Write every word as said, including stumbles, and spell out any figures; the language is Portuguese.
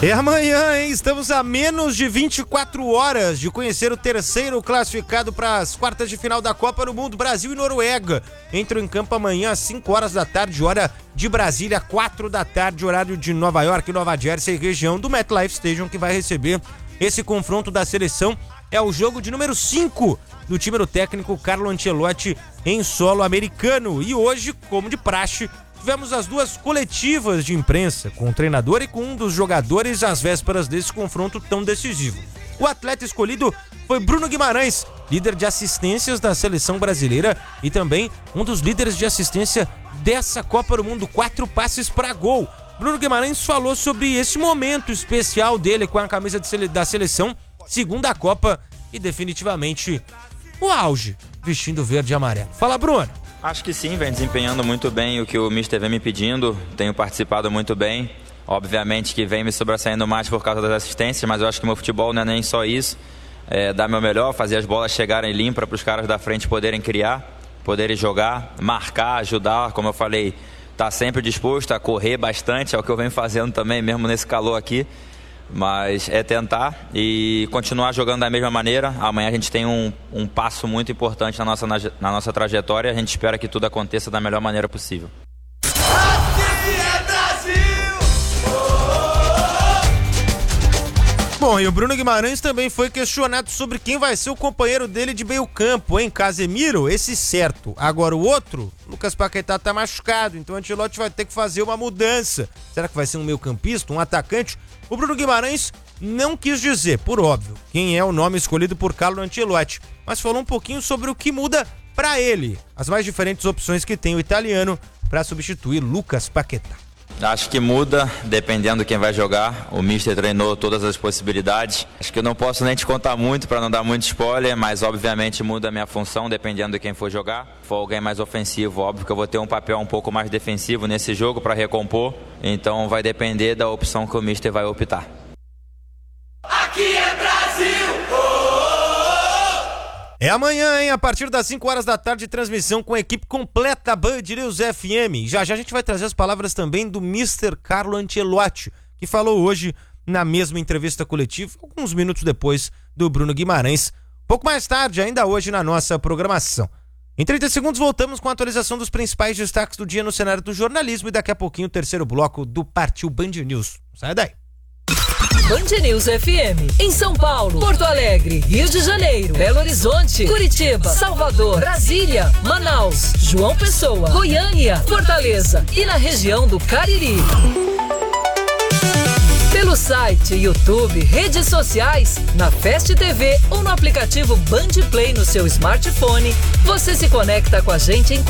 É amanhã, hein? Estamos a menos de vinte e quatro horas de conhecer o terceiro classificado para as quartas de final da Copa do Mundo. Brasil e Noruega entram em campo amanhã às cinco horas da tarde, hora de Brasília, quatro da tarde, horário de Nova York, Nova Jersey, região do MetLife Stadium, que vai receber esse confronto da seleção. É o jogo de número cinco do time do técnico Carlo Ancelotti em solo americano. E hoje, como de praxe, tivemos as duas coletivas de imprensa, com o treinador e com um dos jogadores às vésperas desse confronto tão decisivo. O atleta escolhido foi Bruno Guimarães, líder de assistências da seleção brasileira e também um dos líderes de assistência dessa Copa do Mundo, quatro passes para gol. Bruno Guimarães falou sobre esse momento especial dele com a camisa de sele- da seleção, segunda Copa e definitivamente o auge, vestindo verde e amarelo. Fala, Bruno! Acho que sim, vem desempenhando muito bem o que o mister vem me pedindo, tenho participado muito bem, obviamente que vem me sobressaindo mais por causa das assistências, mas eu acho que meu futebol não é nem só isso, é dar meu melhor, fazer as bolas chegarem limpas para os caras da frente poderem criar, poderem jogar, marcar, ajudar, como eu falei, tá sempre disposto a correr bastante, é o que eu venho fazendo também, mesmo nesse calor aqui. Mas é tentar e continuar jogando da mesma maneira. Amanhã a gente tem um, um passo muito importante na nossa, na, na nossa trajetória. A gente espera que tudo aconteça da melhor maneira possível. Bom, e o Bruno Guimarães também foi questionado sobre quem vai ser o companheiro dele de meio campo, hein? Casemiro, esse certo. Agora o outro, Lucas Paquetá tá machucado, então o Ancelotti vai ter que fazer uma mudança. Será que vai ser um meio campista, um atacante? O Bruno Guimarães não quis dizer, por óbvio, quem é o nome escolhido por Carlo Ancelotti, mas falou um pouquinho sobre o que muda para ele, as mais diferentes opções que tem o italiano para substituir Lucas Paquetá. Acho que muda dependendo de quem vai jogar. O mister treinou todas as possibilidades. Acho que eu não posso nem te contar muito para não dar muito spoiler, mas obviamente muda a minha função dependendo de quem for jogar. Se for alguém mais ofensivo, óbvio que eu vou ter um papel um pouco mais defensivo nesse jogo para recompor. Então vai depender da opção que o mister vai optar. Aqui é Brasil! É amanhã, hein? A partir das cinco horas da tarde, transmissão com a equipe completa Band News F M. Já já a gente vai trazer as palavras também do mister Carlo Ancelotti, que falou hoje na mesma entrevista coletiva, alguns minutos depois do Bruno Guimarães. Pouco mais tarde, ainda hoje na nossa programação. Em trinta segundos voltamos com a atualização dos principais destaques do dia no cenário do jornalismo e daqui a pouquinho o terceiro bloco do Partiu Band News. Sai daí! Band News F M, em São Paulo, Porto Alegre, Rio de Janeiro, Belo Horizonte, Curitiba, Salvador, Brasília, Manaus, João Pessoa, Goiânia, Fortaleza e na região do Cariri. Pelo site, YouTube, redes sociais, na Fast T V ou no aplicativo Band Play no seu smartphone, você se conecta com a gente em